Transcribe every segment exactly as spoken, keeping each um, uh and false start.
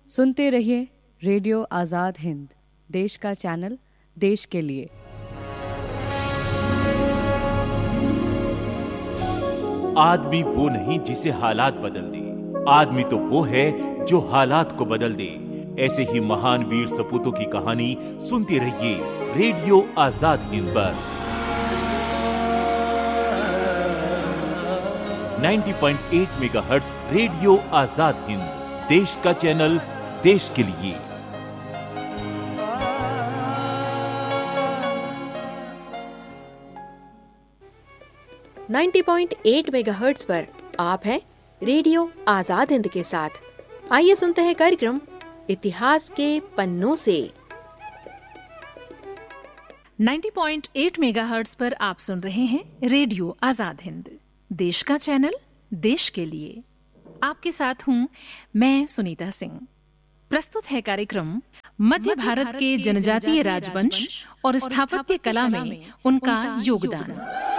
सुनते रहिए रेडियो आज़ाद हिंद, देश का चैनल, देश के लिए। आदमी वो नहीं जिसे हालात बदल दे, आदमी तो वो है जो हालात को बदल दे। ऐसे ही महान वीर सपूतों की कहानी सुनते रहिए रेडियो आजाद हिंद पर नब्बे पॉइंट आठ मेगाहर्ट्ज। रेडियो आजाद हिंद, देश का चैनल, देश के लिए। नब्बे पॉइंट आठ मेगाहर्ट्ज पर आप हैं रेडियो आजाद हिंद के साथ। आइए सुनते हैं कार्यक्रम इतिहास के पन्नों से। नब्बे पॉइंट आठ मेगाहर्ट्ज पर आप सुन रहे हैं रेडियो आजाद हिंद, देश का चैनल, देश के लिए। आपके साथ हूं मैं सुनीता सिंह। प्रस्तुत है कार्यक्रम मध्य भारत के जनजातीय राजवंश और स्थापत्य कला में उनका योगदान।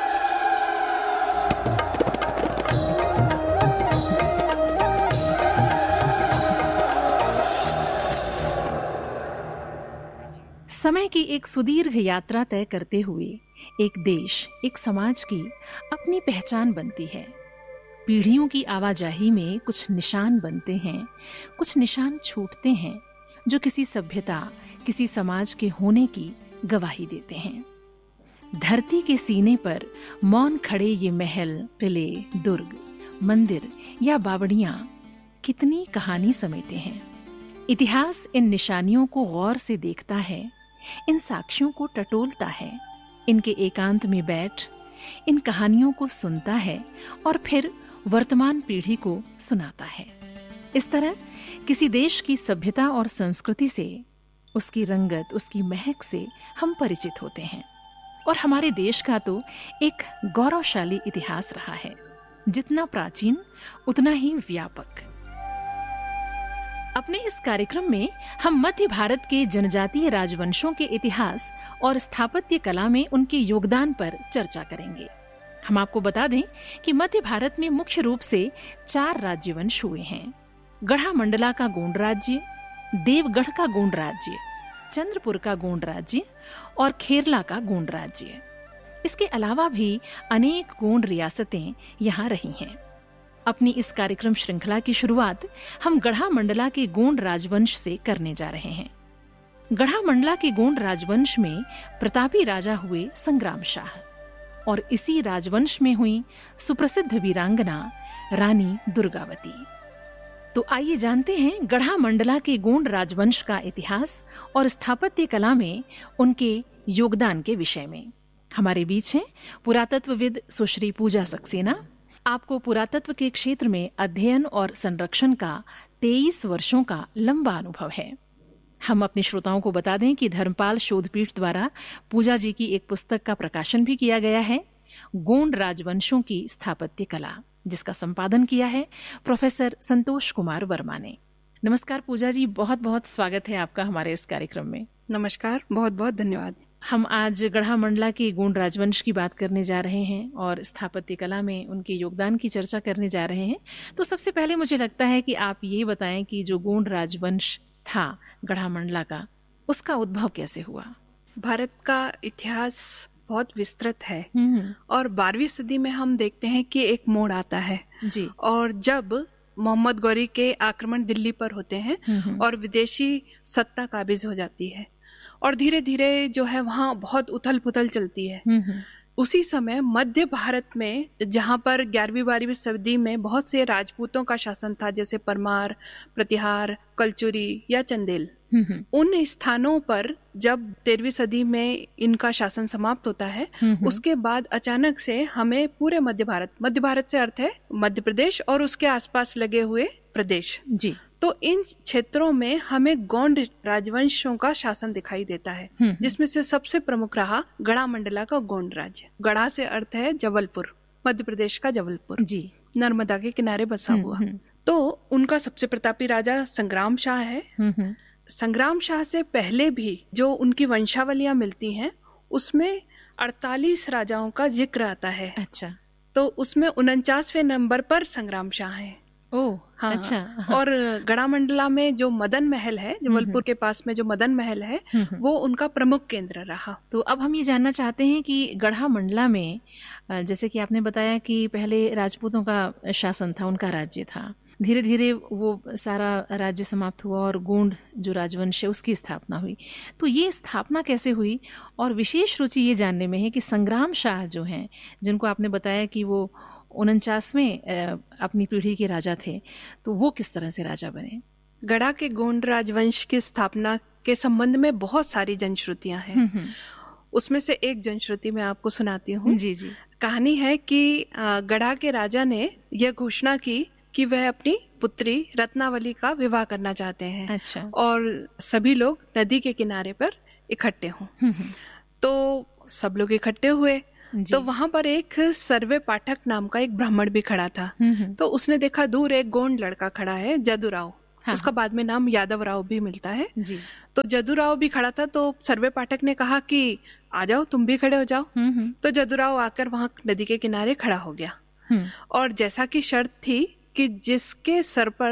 समय की एक सुदीर्घ यात्रा तय करते हुए एक देश, एक समाज की अपनी पहचान बनती है। पीढ़ियों की आवाजाही में कुछ निशान बनते हैं, कुछ निशान छूटते हैं जो किसी सभ्यता, किसी समाज के होने की गवाही देते हैं। धरती के सीने पर मौन खड़े ये महल, किले, दुर्ग, मंदिर या बावड़ियां कितनी कहानी समेटे हैं। इतिहास इन निशानियों को गौर से देखता है, इन साक्ष्यों को टटोलता है, इनके एकांत में बैठ इन कहानियों को सुनता है और फिर वर्तमान पीढ़ी को सुनाता है। इस तरह किसी देश की सभ्यता और संस्कृति से, उसकी रंगत, उसकी महक से हम परिचित होते हैं। और हमारे देश का तो एक गौरवशाली इतिहास रहा है, जितना प्राचीन उतना ही व्यापक। अपने इस कार्यक्रम में हम मध्य भारत के जनजातीय राजवंशों के इतिहास और स्थापत्य कला में उनके योगदान पर चर्चा करेंगे। हम आपको बता दें कि मध्य भारत में मुख्य रूप से चार राज्यवंश हुए हैं। गढ़ामंडला का गोंड राज्य, देवगढ़ का गोंड राज्य, चंद्रपुर का गोंड राज्य और खेरला का गोंड राज्य। इसके अलावा भी अनेक गोंड रियासतें यहाँ रही हैं। अपनी इस कार्यक्रम श्रृंखला की शुरुआत हम गढ़ामंडला के गोंड राजवंश से करने जा रहे हैं। गढ़ामंडला के गोंड राजवंश में प्रतापी राजा हुए संग्राम शाह और इसी राजवंश में हुई सुप्रसिद्ध वीरांगना रानी दुर्गावती। तो आइए जानते हैं गढ़ामंडला के गोंड राजवंश का इतिहास और स्थापत्य कला में उनके योगदान के विषय में। हमारे बीच हैं पुरातत्वविद सुश्री पूजा सक्सेना। आपको पुरातत्व के क्षेत्र में अध्ययन और संरक्षण का तेईस वर्षों का लंबा अनुभव है। हम अपने श्रोताओं को बता दें कि धर्मपाल शोधपीठ द्वारा पूजा जी की एक पुस्तक का प्रकाशन भी किया गया है, गोंड राजवंशों की स्थापत्य कला, जिसका संपादन किया है प्रोफेसर संतोष कुमार वर्मा ने। नमस्कार पूजा जी, बहुत बहुत स्वागत है आपका हमारे इस कार्यक्रम में। नमस्कार, बहुत बहुत धन्यवाद। हम आज गढ़ामंडला के गोंड राजवंश की बात करने जा रहे हैं और स्थापत्य कला में उनके योगदान की चर्चा करने जा रहे हैं। तो सबसे पहले मुझे लगता है कि आप ये बताएं कि जो गोंड राजवंश था गढ़ामंडला का, उसका उद्भव कैसे हुआ? भारत का इतिहास बहुत विस्तृत है और बारहवीं सदी में हम देखते हैं कि एक मोड़ आता है जी। और जब मोहम्मद गौरी के आक्रमण दिल्ली पर होते हैं और विदेशी सत्ता काबिज हो जाती है और धीरे धीरे जो है वहाँ बहुत उथल पुथल चलती है। उसी समय मध्य भारत में, जहाँ पर ग्यारहवीं बारहवीं सदी में बहुत से राजपूतों का शासन था, जैसे परमार, प्रतिहार, कलचुरी या चंदेल, उन स्थानों पर जब तेरहवीं सदी में इनका शासन समाप्त होता है, उसके बाद अचानक से हमें पूरे मध्य भारत, मध्य भारत से अर्थ है मध्य प्रदेश और उसके आसपास लगे हुए प्रदेश जी, तो इन क्षेत्रों में हमें गोंड राजवंशों का शासन दिखाई देता है, जिसमें से सबसे प्रमुख रहा गढ़ामंडला का गोंड राज्य। गढ़ा से अर्थ है जबलपुर, मध्य प्रदेश का जबलपुर जी, नर्मदा के किनारे बसा हुआ। तो उनका सबसे प्रतापी राजा संग्राम शाह है। संग्राम शाह से पहले भी जो उनकी वंशावलियां मिलती हैं, उसमें अड़तालीस राजाओं का जिक्र आता है। अच्छा। तो उसमें उनचासवें नंबर पर संग्राम शाह है। ओह, हाँ, अच्छा। हाँ। और गढ़ामंडला में जो मदन महल है, जबलपुर के पास में जो मदन महल है, वो उनका प्रमुख केंद्र रहा। तो अब हम ये जानना चाहते हैं कि गढ़ामंडला में जैसे कि आपने बताया कि पहले राजपूतों का शासन था, उनका राज्य था, धीरे धीरे वो सारा राज्य समाप्त हुआ और गोंड जो राजवंश है उसकी स्थापना हुई। तो ये स्थापना कैसे हुई? और विशेष रुचि ये जानने में है कि संग्राम शाह जो हैं, जिनको आपने बताया कि वो उनचासवें अपनी पीढ़ी के राजा थे, तो वो किस तरह से राजा बने? गढ़ा के गोंड राजवंश की स्थापना के संबंध में बहुत सारी जनश्रुतियां हैं। उसमें से एक जनश्रुति मैं आपको सुनाती हूँ। जी जी। कहानी है कि गढ़ा के राजा ने यह घोषणा की कि वह अपनी पुत्री रत्नावली का विवाह करना चाहते हैं। अच्छा। और सभी लोग नदी के किनारे पर इकट्ठे हों। तो सब लोग इकट्ठे हुए, तो वहां पर एक सर्वे पाठक नाम का एक ब्राह्मण भी खड़ा था। तो उसने देखा दूर एक गोंड लड़का खड़ा है, जदुराव। हाँ। उसका बाद में नाम यादव राव भी मिलता है जी। तो जदुराव भी खड़ा था। तो सर्वे पाठक ने कहा कि आ जाओ, तुम भी खड़े हो जाओ। तो जदुराव आकर वहां नदी के किनारे खड़ा हो गया। और जैसा कि शर्त थी कि जिसके सर पर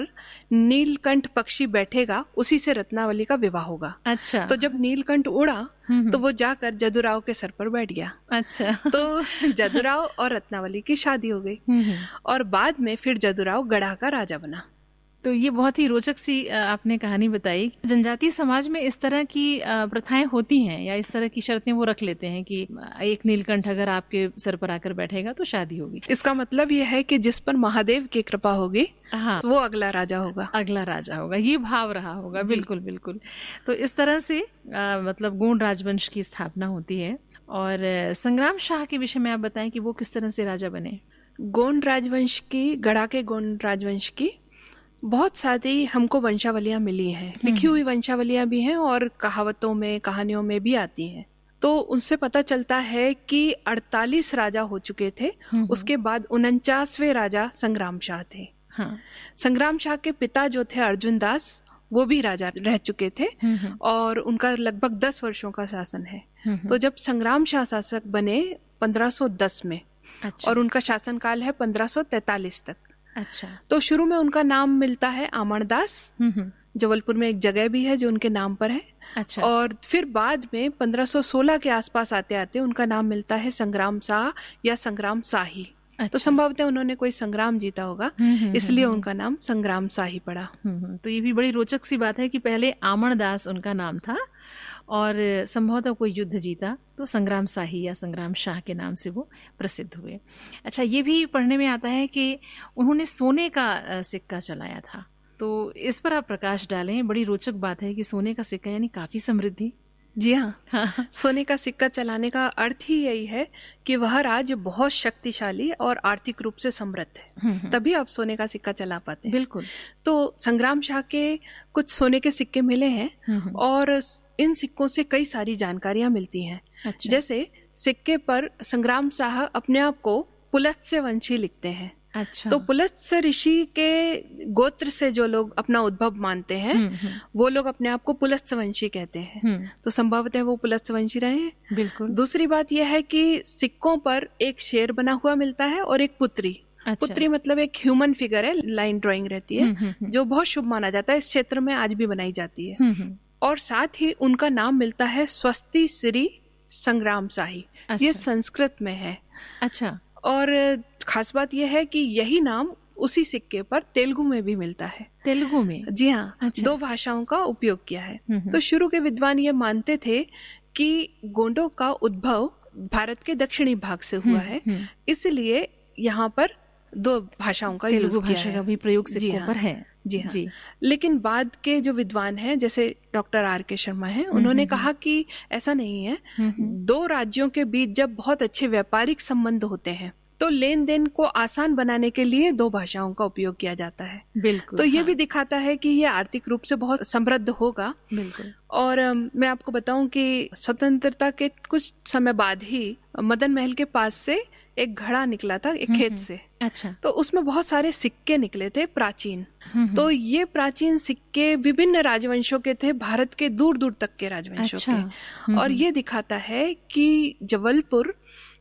नीलकंठ पक्षी बैठेगा उसी से रत्नावली का विवाह होगा। अच्छा। तो जब नीलकंठ उड़ा तो वो जाकर जदुराव के सर पर बैठ गया। अच्छा। तो जदुराव और रत्नावली की शादी हो गई। और बाद में फिर जदुराव गढ़ा का राजा बना। तो ये बहुत ही रोचक सी आपने कहानी बताई। जनजातीय समाज में इस तरह की प्रथाएं होती हैं या इस तरह की शर्तें वो रख लेते हैं कि एक नीलकंठ अगर आपके सर पर आकर बैठेगा तो शादी होगी। इसका मतलब ये है कि जिस पर महादेव की कृपा होगी, हाँ, तो वो अगला राजा होगा। अगला राजा होगा, ये भाव रहा होगा। बिल्कुल बिल्कुल। तो इस तरह से आ, मतलब गोंड राजवंश की स्थापना होती है। और संग्राम शाह के विषय में आप बताएं कि वो किस तरह से राजा बने? गोंड राजवंश की, गढ़ा के गोंड राजवंश की बहुत सारी हमको वंशावलियां मिली हैं, लिखी हुई वंशावलियां भी हैं और कहावतों में, कहानियों में भी आती हैं। तो उनसे पता चलता है कि अड़तालीस राजा हो चुके थे। उसके बाद उनचासवें राजा संग्राम शाह थे। हाँ। संग्राम शाह के पिता जो थे अर्जुन दास, वो भी राजा रह चुके थे और उनका लगभग दस वर्षों का शासन है। तो जब संग्राम शाह शासक बने पंद्रह सौ दस में, अच्छा, और उनका शासनकाल है पंद्रह सौ तैतालीस तक। अच्छा। तो शुरू में उनका नाम मिलता है आमरदास। जबलपुर में एक जगह भी है जो उनके नाम पर है। अच्छा। और फिर बाद में पंद्रह सौ सोलह के आसपास आते आते उनका नाम मिलता है संग्राम शाह या संग्राम शाही। अच्छा। तो संभवतः उन्होंने कोई संग्राम जीता होगा, इसलिए उनका नाम संग्राम शाही पड़ा। तो ये भी बड़ी रोचक सी बात है कि पहले आमरदास उनका नाम था और संभवतः कोई युद्ध जीता तो संग्राम शाही या संग्राम शाह के नाम से वो प्रसिद्ध हुए। अच्छा, ये भी पढ़ने में आता है कि उन्होंने सोने का सिक्का चलाया था, तो इस पर आप प्रकाश डालें। बड़ी रोचक बात है कि सोने का सिक्का यानी काफी समृद्धि। जी हाँ, हाँ। सोने का सिक्का चलाने का अर्थ ही यही है कि वह राज्य बहुत शक्तिशाली और आर्थिक रूप से समृद्ध है, तभी आप सोने का सिक्का चला पाते हैं। बिल्कुल। तो संग्राम शाह के कुछ सोने के सिक्के मिले हैं और इन सिक्कों से कई सारी जानकारियां मिलती हैं। अच्छा। जैसे सिक्के पर संग्राम शाह अपने आप को पुलत्स्य वंशी लिखते हैं। अच्छा। तो पुलत्स्य ऋषि के गोत्र से जो लोग अपना उद्भव मानते हैं, वो लोग अपने आप को पुलत्स्य वंशी कहते हैं। तो संभवतः वो पुलत्स्य वंशी रहे हैं। बिल्कुल। दूसरी बात यह है कि सिक्कों पर एक शेर बना हुआ मिलता है और एक पुत्री। अच्छा। पुत्री मतलब एक ह्यूमन फिगर है, लाइन ड्राइंग रहती है, जो बहुत शुभ माना जाता है। इस क्षेत्र में आज भी बनाई जाती है। और साथ ही उनका नाम मिलता है स्वस्ति श्री संग्राम शाही। अच्छा। ये संस्कृत में है। अच्छा। और खास बात यह है कि यही नाम उसी सिक्के पर तेलुगु में भी मिलता है। तेलुगु में? जी हाँ। अच्छा। दो भाषाओं का उपयोग किया है। तो शुरू के विद्वान ये मानते थे कि गोंडों का उद्भव भारत के दक्षिणी भाग से हुआ है, इसलिए यहाँ पर दो भाषाओं का यूज किया है। का भी प्रयोग सिक्कों पर है। जी हाँ। जी। लेकिन बाद के जो विद्वान हैं, जैसे डॉक्टर आर के शर्मा हैं, उन्होंने कहा कि ऐसा नहीं है। दो राज्यों के बीच जब बहुत अच्छे व्यापारिक संबंध होते हैं तो लेन देन को आसान बनाने के लिए दो भाषाओं का उपयोग किया जाता है। बिल्कुल। तो ये हाँ। भी दिखाता है कि ये आर्थिक रूप से बहुत समृद्ध होगा। बिल्कुल। और मैं आपको बताऊं कि स्वतंत्रता के कुछ समय बाद ही मदन महल के पास से एक घड़ा निकला था एक खेत से। अच्छा। तो उसमें बहुत सारे सिक्के निकले थे प्राचीन। तो ये प्राचीन सिक्के विभिन्न राजवंशों के थे, भारत के दूर दूर तक के राजवंशों। अच्छा। के। और ये दिखाता है कि जबलपुर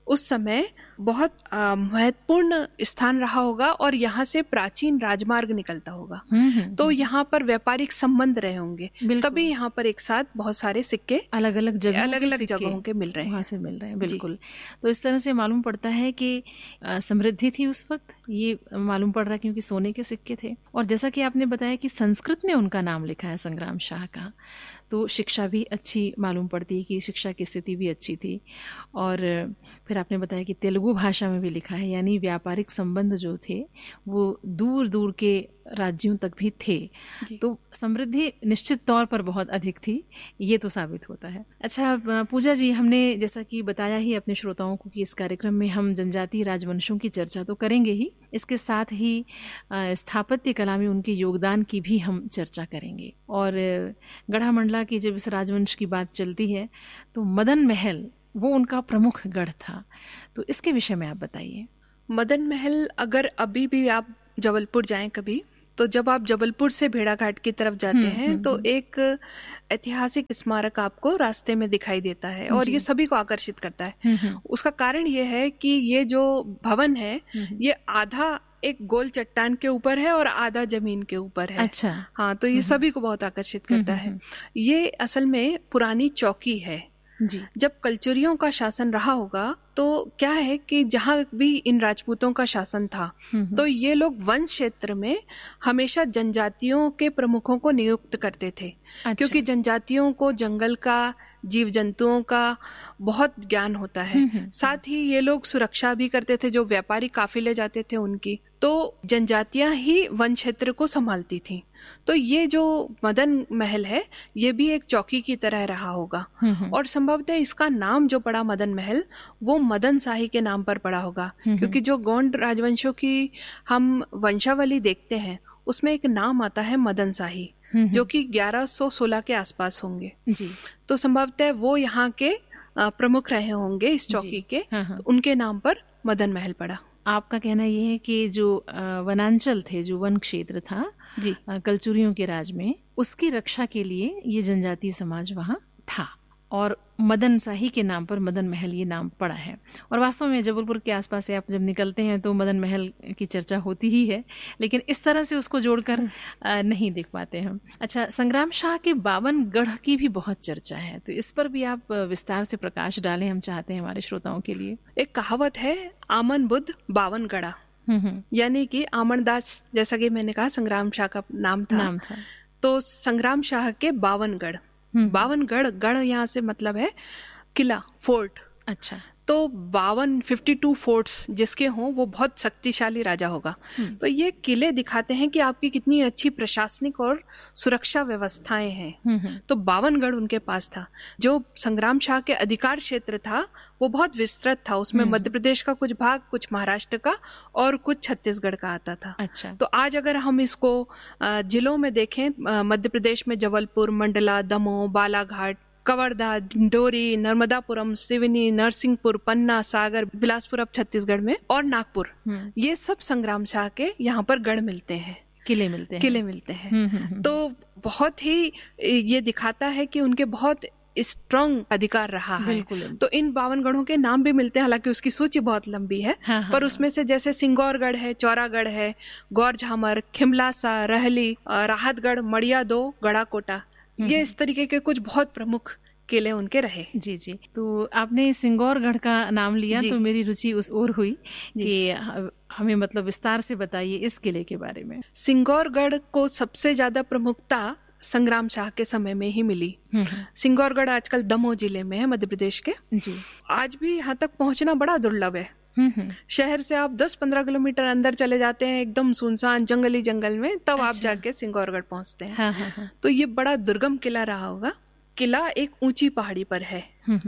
उस समय बहुत महत्वपूर्ण स्थान रहा होगा और यहाँ से प्राचीन राजमार्ग निकलता होगा। तो यहाँ पर व्यापारिक संबंध रहे होंगे, तभी यहाँ पर एक साथ बहुत सारे सिक्के अलग अलग जगह अलग अलग जगहों के मिल रहे हैं, वहाँ से मिल रहे हैं। बिल्कुल। तो इस तरह से मालूम पड़ता है कि समृद्धि थी उस वक्त, ये मालूम पड़ रहा है क्योंकि सोने के सिक्के थे। और जैसा कि आपने बताया कि संस्कृत में उनका नाम लिखा है संग्राम शाह का, तो शिक्षा भी अच्छी मालूम पड़ती है कि शिक्षा की स्थिति भी अच्छी थी। और फिर आपने बताया कि तेलुगु भाषा में भी लिखा है, यानी व्यापारिक संबंध जो थे वो दूर दूर के राज्यों तक भी थे। तो समृद्धि निश्चित तौर पर बहुत अधिक थी, ये तो साबित होता है। अच्छा पूजा जी, हमने जैसा कि बताया ही अपने श्रोताओं को कि इस कार्यक्रम में हम जनजातीय राजवंशों की चर्चा तो करेंगे ही, इसके साथ ही स्थापत्य कला में उनके योगदान की भी हम चर्चा करेंगे। और गढ़ामंडला की जब इस राजवंश की बात चलती है तो मदन महल वो उनका प्रमुख गढ़ था, तो इसके विषय में आप बताइए। मदन महल, अगर अभी भी आप जबलपुर जाएं कभी, तो जब आप जबलपुर से भेड़ाघाट की तरफ जाते हैं तो एक ऐतिहासिक स्मारक आपको रास्ते में दिखाई देता है और ये सभी को आकर्षित करता है। उसका कारण ये है कि ये जो भवन है ये आधा एक गोल चट्टान के ऊपर है और आधा जमीन के ऊपर है। अच्छा। हाँ, तो ये सभी को बहुत आकर्षित करता है। ये असल में पुरानी चौकी है जी। जब कलचुरियों का शासन रहा होगा तो क्या है कि जहाँ भी इन राजपूतों का शासन था तो ये लोग वन क्षेत्र में हमेशा जनजातियों के प्रमुखों को नियुक्त करते थे। अच्छा। क्योंकि जनजातियों को जंगल का, जीव जंतुओं का बहुत ज्ञान होता है। साथ ही ये लोग सुरक्षा भी करते थे, जो व्यापारी काफिले जाते थे उनकी, तो जनजातियां ही वन क्षेत्र को संभालती थी। तो ये जो मदन महल है ये भी एक चौकी की तरह रहा होगा और संभवतः इसका नाम जो पड़ा मदन महल वो मदन शाही के नाम पर पड़ा होगा, क्योंकि जो गोंड राजवंशों की हम वंशावली देखते हैं उसमें एक नाम आता है मदन शाही, जो कि ग्यारह सौ सोलह के आसपास होंगे जी। तो संभवतः वो यहाँ के प्रमुख रहे होंगे इस चौकी के, तो उनके नाम पर मदन महल पड़ा। आपका कहना ये है कि जो वनांचल थे, जो वन क्षेत्र था जी कलचुरियों के राज में, उसकी रक्षा के लिए ये जनजातीय समाज वहाँ था और मदन शाही के नाम पर मदन महल ये नाम पड़ा है। और वास्तव में जबलपुर के आसपास से आप जब निकलते हैं तो मदन महल की चर्चा होती ही है, लेकिन इस तरह से उसको जोड़कर नहीं देख पाते हैं। अच्छा, संग्राम शाह के बावन गढ़ की भी बहुत चर्चा है, तो इस पर भी आप विस्तार से प्रकाश डालें, हम चाहते हैं हमारे श्रोताओं के लिए। एक कहावत है, आमन बुद्ध बावन गढ़ा, यानी कि आमन दास, जैसा कि मैंने कहा संग्राम शाह का नाम था, नाम था। तो संग्राम शाह के बावन गढ़, बावन गढ़, गढ़ यहाँ से मतलब है किला, फोर्ट। अच्छा। तो बावन फिफ्टी टू फोर्ट्स जिसके हों वो बहुत शक्तिशाली राजा होगा। तो ये किले दिखाते हैं कि आपकी कितनी अच्छी प्रशासनिक और सुरक्षा व्यवस्थाएं हैं। तो बावन गढ़ उनके पास था। जो संग्राम शाह के अधिकार क्षेत्र था वो बहुत विस्तृत था, उसमें मध्य प्रदेश का कुछ भाग, कुछ महाराष्ट्र का और कुछ छत्तीसगढ़ का आता था। अच्छा। तो आज अगर हम इसको जिलों में देखें, मध्य प्रदेश में जबलपुर, मंडला, दमोह, बालाघाट, कवर्धा, डिंडोरी, नर्मदापुरम, सिवनी, नरसिंहपुर, पन्ना, सागर, बिलासपुर अब छत्तीसगढ़ में, और नागपुर, ये सब संग्राम शाह के यहाँ पर गढ़ मिलते हैं, किले मिलते हैं किले मिलते हैं। तो बहुत ही ये दिखाता है कि उनके बहुत स्ट्रॉन्ग अधिकार रहा है। तो इन बावन गढ़ों के नाम भी मिलते हैं, हालांकि उसकी सूची बहुत लंबी है। हाँ, पर हाँ, उसमें से जैसे सिंगौरगढ़ है, चौरागढ़ है, गौर झामर, खिमलासा, रहली, राहतगढ़, मड़िया दो, गढ़ाकोटा, ये इस तरीके के कुछ बहुत प्रमुख किले उनके रहे। जी जी। तो आपने सिंगौरगढ़ का नाम लिया तो मेरी रुचि उस ओर हुई कि हमें मतलब विस्तार से बताइए इस किले के बारे में। सिंगौरगढ़ को सबसे ज्यादा प्रमुखता संग्राम शाह के समय में ही मिली। सिंगौरगढ़ आजकल दमोह जिले में है, मध्य प्रदेश के जी। आज भी यहाँ तक पहुँचना बड़ा दुर्लभ है। शहर से आप दस पंद्रह किलोमीटर अंदर चले जाते हैं, एकदम सुनसान जंगली जंगल में, तब अच्छा। आप जाके सिंगौरगढ़ पहुंचते हैं। हाँ, हाँ, हाँ। तो ये बड़ा दुर्गम किला रहा होगा। किला एक ऊंची पहाड़ी पर है,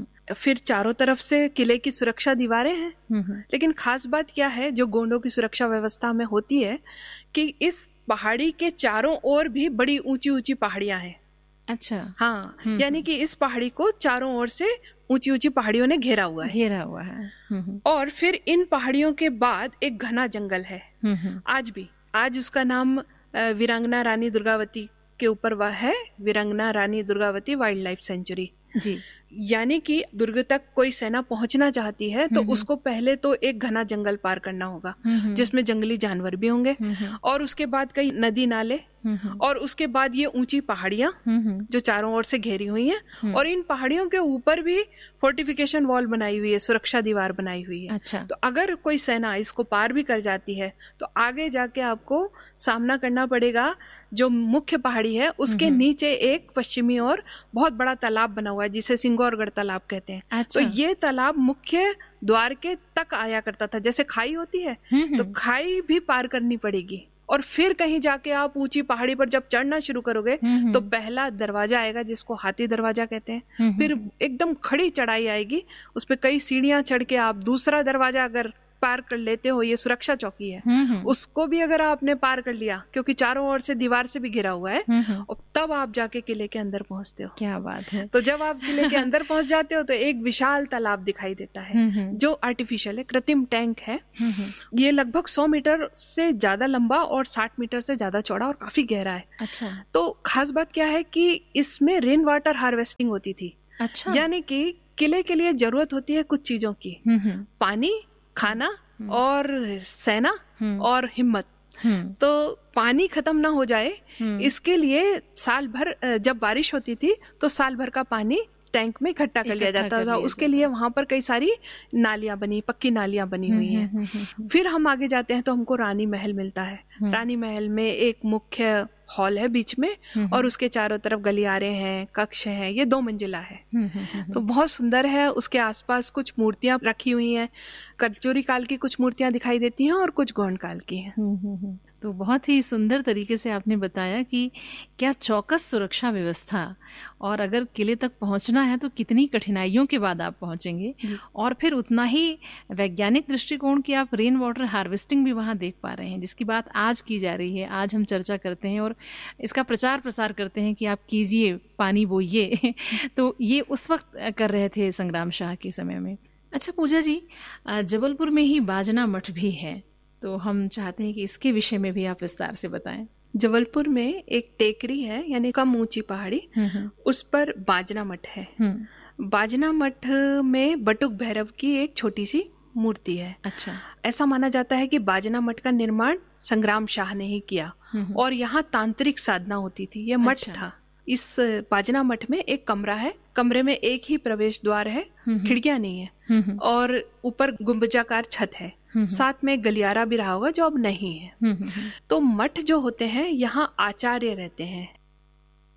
फिर चारों तरफ से किले की सुरक्षा दीवारें हैं। लेकिन खास बात क्या है जो गोंडों की सुरक्षा व्यवस्था में होती है कि इस पहाड़ी के चारों ओर भी बड़ी ऊंची ऊंची पहाड़ियां हैं। अच्छा। हाँ, यानी कि इस पहाड़ी को चारों ओर से ऊंची ऊंची पहाड़ियों ने घेरा हुआ है घेरा हुआ है और फिर इन पहाड़ियों के बाद एक घना जंगल है। आज भी, आज उसका नाम वीरांगना रानी दुर्गावती के ऊपर वह है, वीरांगना Rani Durgavati wild life sanctuary जी। यानी कि दुर्ग तक कोई सेना पहुंचना चाहती है तो उसको पहले तो एक घना जंगल पार करना होगा जिसमें जंगली जानवर भी होंगे, और उसके बाद कई नदी नाले, और उसके बाद ये ऊंची पहाड़ियां जो चारों ओर से घेरी हुई हैं, और इन पहाड़ियों के ऊपर भी फोर्टिफिकेशन वॉल बनाई हुई है, सुरक्षा दीवार बनाई हुई है। अच्छा। तो अगर कोई सेना इसको पार भी कर जाती है तो आगे जाके आपको सामना करना पड़ेगा जो मुख्य पहाड़ी है उसके नीचे एक पश्चिमी और बहुत बड़ा तालाब बना हुआ है जिसे सिंगौरगढ़ तालाब कहते हैं। अच्छा। तो ये तालाब मुख्य द्वार के तक आया करता था, जैसे खाई होती है तो खाई भी पार करनी पड़ेगी, और फिर कहीं जाके आप ऊंची पहाड़ी पर जब चढ़ना शुरू करोगे तो पहला दरवाजा आएगा जिसको हाथी दरवाजा कहते हैं, फिर एकदम खड़ी चढ़ाई आएगी, उस पे कई सीढ़ियां चढ़ के आप दूसरा दरवाजा अगर पार कर लेते हो, ये सुरक्षा चौकी है, उसको भी अगर आपने पार कर लिया क्योंकि चारों ओर से दीवार से भी घिरा हुआ है, और तब आप जाके किले के अंदर पहुंचते हो। क्या बात है। तो जब आप किले के अंदर पहुंच जाते हो तो एक विशाल तालाब दिखाई देता है जो आर्टिफिशियल है, कृत्रिम टैंक है। ये लगभग सौ मीटर से ज्यादा लंबा और साठ मीटर से ज्यादा चौड़ा और काफी गहरा है। अच्छा। तो खास बात क्या है कि इसमें रेन वाटर हार्वेस्टिंग होती थी। अच्छा। यानी कि किले के लिए जरूरत होती है कुछ चीजों की, पानी, खाना और सेना और हिम्मत। तो पानी खत्म ना हो जाए इसके लिए साल भर जब बारिश होती थी तो साल भर का पानी टैंक में इकट्ठा कर लिया जाता था। उसके लिए वहां पर कई सारी नालियां बनी, पक्की नालियां बनी हुई हैं। फिर हम आगे जाते हैं तो हमको रानी महल मिलता है। रानी महल में एक मुख्य हॉल है बीच में और उसके चारों तरफ गलियारे हैं, कक्ष हैं। ये दो मंजिला है तो बहुत सुंदर है। उसके आसपास कुछ मूर्तियां रखी हुई हैं, कल्चुरी काल की कुछ मूर्तियां दिखाई देती हैं और कुछ गौंड काल की हैं। तो बहुत ही सुंदर तरीके से आपने बताया कि क्या चौकस सुरक्षा व्यवस्था, और अगर किले तक पहुंचना है तो कितनी कठिनाइयों के बाद आप पहुंचेंगे, और फिर उतना ही वैज्ञानिक दृष्टिकोण की आप रेन वाटर हार्वेस्टिंग भी वहां देख पा रहे हैं, जिसकी बात आज की जा रही है। आज हम चर्चा करते हैं और इसका प्रचार प्रसार करते हैं कि आप कीजिए, पानी बोइए। तो ये उस वक्त कर रहे थे संग्राम शाह के समय में। अच्छा पूजा जी, जबलपुर में ही बाजना मठ भी है, तो हम चाहते हैं कि इसके विषय में भी आप विस्तार से बताएं। जबलपुर में एक टेकरी है, यानी कम ऊंची पहाड़ी, उस पर बाजना मठ है। बाजना मठ में बटुक भैरव की एक छोटी सी मूर्ति है। अच्छा। ऐसा माना जाता है कि बाजना मठ का निर्माण संग्राम शाह ने ही किया और यहाँ तांत्रिक साधना होती थी। ये मठ अच्छा। था। इस बाजना मठ में एक कमरा है, कमरे में एक ही प्रवेश द्वार है, खिड़कियां नहीं है, और ऊपर गुंबजाकार छत है। साथ में गलियारा भी रहा होगा जो अब नहीं है। तो मठ जो होते हैं यहाँ आचार्य रहते हैं,